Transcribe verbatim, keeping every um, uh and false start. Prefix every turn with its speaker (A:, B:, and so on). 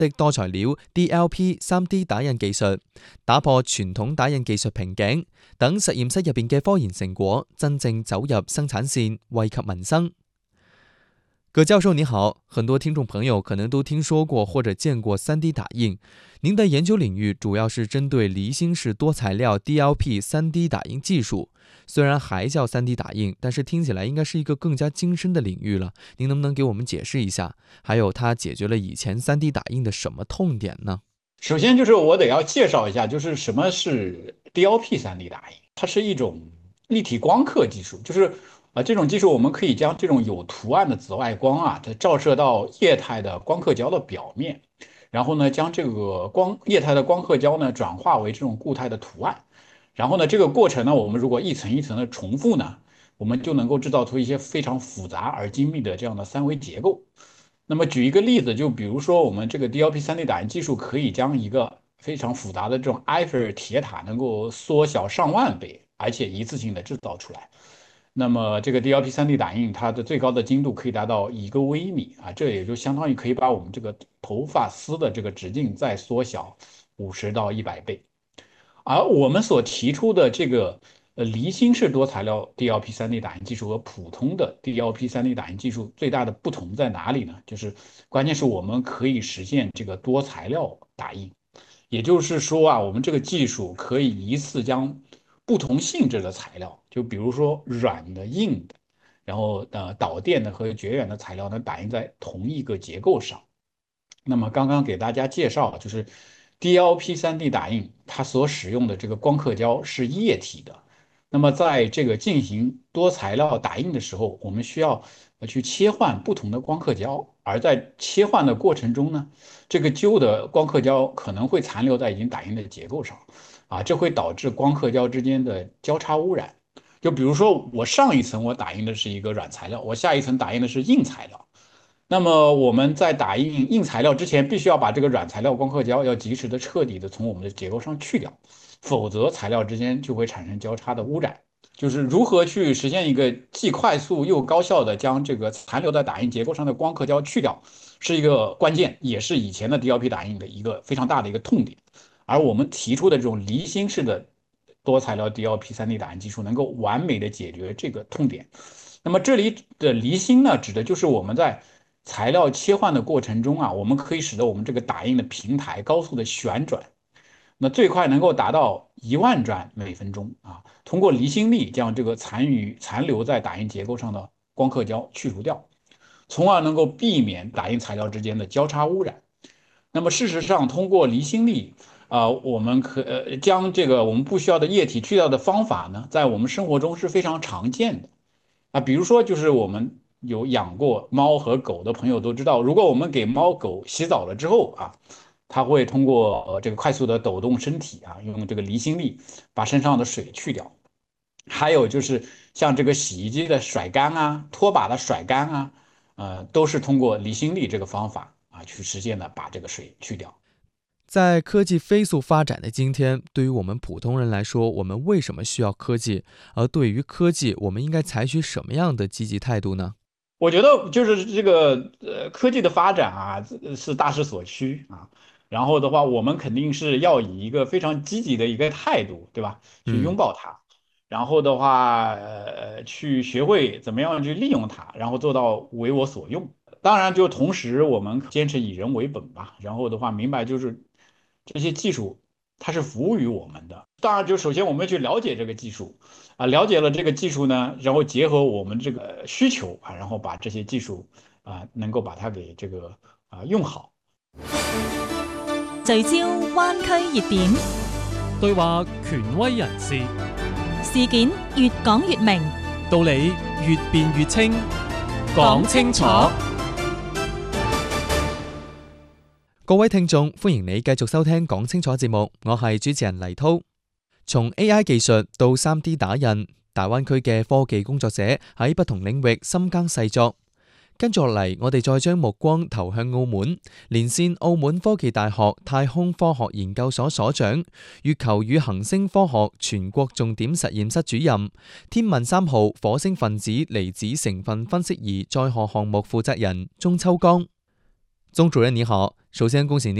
A: 的多材料 D L P 三 D 打印技術，打破傳統打印技術瓶頸，等實驗室入邊嘅科研成果真正走入生產線，惠及民生。葛教授你好，很多聽眾朋友可能都聽說過或者見過 三 D 打印，您的研究領域主要是針對離心式多材料 D L P 三 D 打印技術，雖然還叫 三 D 打印，但是聽起來應該是一個更加精深的領域了，您能不能給我們解釋一下，還有它解決了以前 三 D 打印的什麼痛點呢？
B: 首先就是我得要介紹一下，就是什麼是 D L P 三 D 打印，它是一種立體光刻技術，就是啊，這種技術我們可以將這種有圖案的紫外光啊，它照射到液態的光刻膠的表面，然後呢，將這個光液態的光刻膠呢轉化為這種固態的圖案，然後呢，這個過程呢，我們如果一層一層的重複呢，我們就能夠製造出一些非常複雜而精密的這樣的三維結構。那麼舉一個例子，就比如說我們這個 D L P 三 D 打印技術可以將一個非常複雜的這種埃菲爾鐵塔能夠縮小上萬倍，而且一次性的製造出來。那麼這個 D L P 三 D 打印它的最高的精度可以達到一個微米啊，這也就相當於可以把我們這個頭髮絲的這個直徑再縮小五十到一百倍。而我們所提出的這個呃離心式多材料 D L P 三 D 打印技術和普通的 D L P 三 D 打印技術最大的不同在哪裡呢？就是關鍵是我們可以實現這個多材料打印，也就是說啊，我們這個技術可以一次將不同性質的材料，就比如說軟的、硬的，然後呃導電的和絕緣的材料呢，打印在同一個結構上。那麼剛剛給大家介紹，就是 D L P 三 D 打印它所使用的這個光刻膠是液體的。那麼在這個進行多材料打印的時候，我們需要去切換不同的光刻膠，而在切換的過程中呢，這個舊的光刻膠可能會殘留在已經打印的結構上。啊，這會導致光刻膠之間的交叉污染。就比如說，我上一層我打印的是一個軟材料，我下一層打印的是硬材料。那麼我們在打印硬材料之前，必須要把這個軟材料光刻膠要及時的、徹底的從我們的結構上去掉，否則材料之間就會產生交叉的污染。就是如何去實現一個既快速又高效的將這個殘留在打印結構上的光刻膠去掉，是一個關鍵，也是以前的 D L P 打印的一個非常大的一個痛點。而我們提出的這種離心式的多材料 D L P 三 D 打印技術能夠完美的解決這個痛點。那麼這裡的離心呢，指的就是我們在材料切換的過程中啊，我們可以使得我們這個打印的平台高速的旋轉，那最快能夠達到一萬轉每分鐘啊。通過離心力將這個殘餘殘留在打印結構上的光刻膠去除掉，從而能夠避免打印材料之間的交叉污染。那麼事實上，通過離心力啊、呃，我們可呃將這個我們不需要的液體去掉的方法呢，在我們生活中是非常常見的啊。比如說，就是我們有養過貓和狗的朋友都知道，如果我們給貓狗洗澡了之後啊，它會通過呃這個快速的抖動身體啊，用這個離心力把身上的水去掉。還有就是像這個洗衣機的甩乾啊，拖把的甩乾啊，呃，都是通過離心力這個方法啊去實現的，把這個水去掉。
A: 在科技飛速發展的今天，對於我們普通人來說，我們為什麼需要科技？而對於科技，我們應該採取什麼樣的積極態度呢？
B: 我覺得就是這個呃科技的發展啊，是大勢所趨啊。然後的話，我們肯定是要以一個非常積極的一個態度，對吧？去擁抱它。嗯、然後的話，呃，去學會怎麼樣去利用它，然後做到為我所用。當然，就同時我們堅持以人為本吧。然後的話，明白就是這些技術它是服務於我們的。當然，就首先我們去了解這個技術啊，了解了這個技術呢，然後結合我們這個需求啊，然後把這些技術啊，能夠把它給這個啊用好。
C: 聚焦灣區熱點，
D: 對話權威人士，
C: 事件越講越明，
D: 道理越辯越清，講清楚。
A: 各位聽眾，歡迎你繼續收聽講清楚節目，我係主持人黎濤。從 A I 技術到 三 D 打印，大灣區嘅科技工作者喺不同領域深耕細作。跟住落嚟，我哋再將目光投向澳門，連線澳門科技大學太空科學研究所所長、月球與行星科學全國重點實驗室主任、天問三號火星分子離子成分分析儀載荷項目負責人鍾秋江。 宗主任你好，首先恭喜您